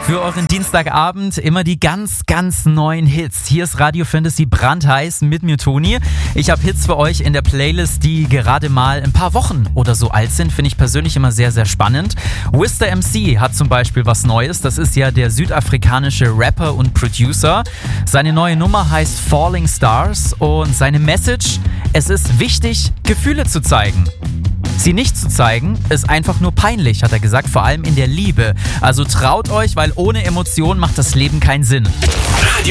Für euren Dienstagabend immer die ganz, ganz neuen Hits. Hier ist Radio Fantasy brandheiß mit mir, Toni. Ich habe Hits für euch in der Playlist, die gerade mal ein paar Wochen oder so alt sind. Finde ich persönlich immer sehr, sehr spannend. Wista MC hat zum Beispiel was Neues. Das ist ja der südafrikanische Rapper und Producer. Seine neue Nummer heißt Falling Stars und seine Message: Es ist wichtig, Gefühle zu zeigen. Sie nicht zu zeigen, ist einfach nur peinlich, hat er gesagt, vor allem in der Liebe. Also traut euch, weil ohne Emotionen macht das Leben keinen Sinn.